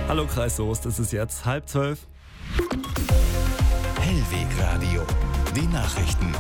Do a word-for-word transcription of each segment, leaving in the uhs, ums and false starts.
Hallo Kreis Soest, es ist jetzt halb zwölf. Hellwegradio, die Nachrichten.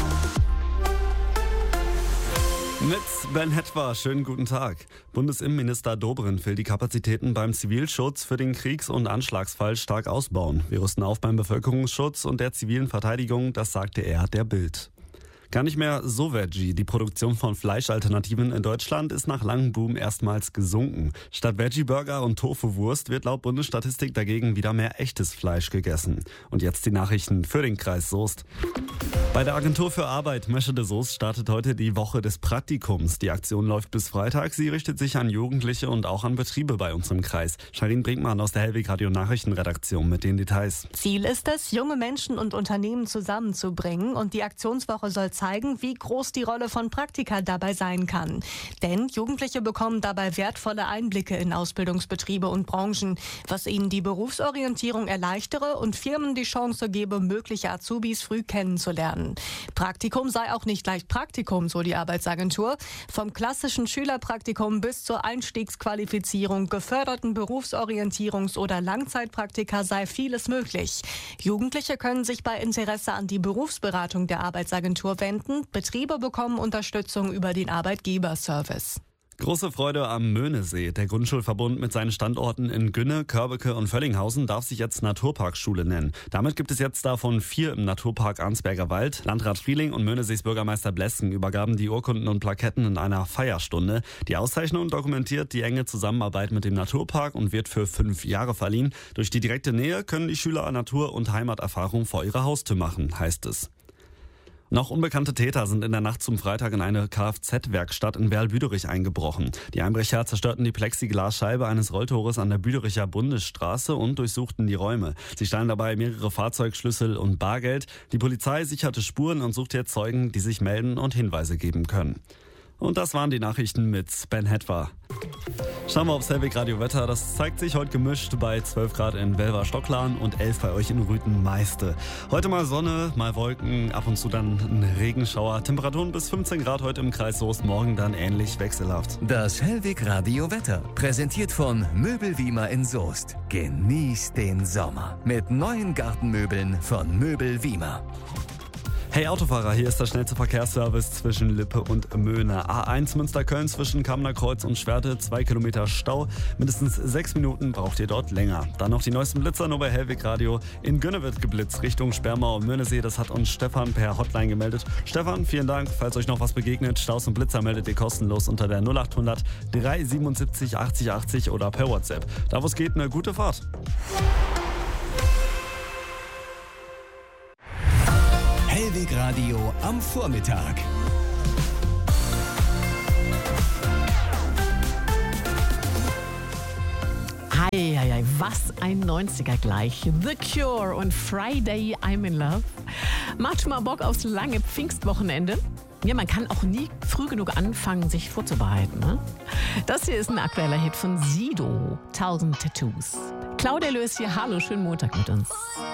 Mit Ben Hetwa, schönen guten Tag. Bundesinnenminister Dobrindt will die Kapazitäten beim Zivilschutz für den Kriegs- und Anschlagsfall stark ausbauen. Wir rüsten auf beim Bevölkerungsschutz und der zivilen Verteidigung, das sagte er der Bild. Gar nicht mehr so Veggie. Die Produktion von Fleischalternativen in Deutschland ist nach langem Boom erstmals gesunken. Statt Veggie-Burger und Tofu-Wurst wird laut Bundesstatistik dagegen wieder mehr echtes Fleisch gegessen. Und jetzt die Nachrichten für den Kreis Soest. Bei der Agentur für Arbeit Meschede Soest startet heute die Woche des Praktikums. Die Aktion läuft bis Freitag. Sie richtet sich an Jugendliche und auch an Betriebe bei uns im Kreis. Sharin Brinkmann aus der Hellwegradio Nachrichtenredaktion mit den Details. Ziel ist es, junge Menschen und Unternehmen zusammenzubringen, und die Aktionswoche soll zeigen, wie groß die Rolle von Praktika dabei sein kann. Denn Jugendliche bekommen dabei wertvolle Einblicke in Ausbildungsbetriebe und Branchen, was ihnen die Berufsorientierung erleichtere und Firmen die Chance gebe, mögliche Azubis früh kennenzulernen. Praktikum sei auch nicht gleich Praktikum, so die Arbeitsagentur. Vom klassischen Schülerpraktikum bis zur Einstiegsqualifizierung, geförderten Berufsorientierungs- oder Langzeitpraktika sei vieles möglich. Jugendliche können sich bei Interesse an die Berufsberatung der Arbeitsagentur wenden. Betriebe bekommen Unterstützung über den Arbeitgeberservice. Große Freude am Möhnesee. Der Grundschulverbund mit seinen Standorten in Günne, Körbeke und Völlinghausen darf sich jetzt Naturparkschule nennen. Damit gibt es jetzt davon vier im Naturpark Arnsberger Wald. Landrat Frieling und Möhnesees Bürgermeister Blesken übergaben die Urkunden und Plaketten in einer Feierstunde. Die Auszeichnung dokumentiert die enge Zusammenarbeit mit dem Naturpark und wird für fünf Jahre verliehen. Durch die direkte Nähe können die Schüler Natur- und Heimaterfahrung vor ihrer Haustür machen, heißt es. Noch unbekannte Täter sind in der Nacht zum Freitag in eine Kfz-Werkstatt in Werl-Büderich eingebrochen. Die Einbrecher zerstörten die Plexiglasscheibe eines Rolltores an der Büdericher Bundesstraße und durchsuchten die Räume. Sie stahlen dabei mehrere Fahrzeugschlüssel und Bargeld. Die Polizei sicherte Spuren und sucht jetzt Zeugen, die sich melden und Hinweise geben können. Und das waren die Nachrichten mit Ben Hetwa. Schauen wir aufs Hellwegradio Wetter. Das zeigt sich heute gemischt bei zwölf Grad in Welver-Stocklarn und elf bei euch in Rüthen-Meiste. Heute mal Sonne, mal Wolken, ab und zu dann ein Regenschauer. Temperaturen bis fünfzehn Grad heute im Kreis Soest, morgen dann ähnlich wechselhaft. Das Hellwegradio Wetter, präsentiert von Möbel Wiemer in Soest. Genießt den Sommer mit neuen Gartenmöbeln von Möbel Wiemer. Hey Autofahrer, hier ist der schnellste Verkehrsservice zwischen Lippe und Möhne. A eins Münster-Köln zwischen Kamner Kreuz und Schwerte, zwei Kilometer Stau. Mindestens sechs Minuten braucht ihr dort länger. Dann noch die neuesten Blitzer nur bei Hellwegradio. In Günne wird geblitzt Richtung Sperrmauer und Möhnesee. Das hat uns Stefan per Hotline gemeldet. Stefan, vielen Dank. Falls euch noch was begegnet, Staus und Blitzer meldet ihr kostenlos unter der null acht hundert drei siebenundsiebzig achtzig achtzig oder per WhatsApp. Da wo es geht, eine gute Fahrt. Hellwegradio am Vormittag. Eieiei, was ein neunziger gleich. The Cure und Friday I'm in Love. Macht schon mal Bock aufs lange Pfingstwochenende? Ja, man kann auch nie früh genug anfangen, sich vorzubereiten. Ne? Das hier ist ein aktueller Hit von Sido, Thousand Tattoos. Claudia Lös hier, hallo, schönen Montag mit uns.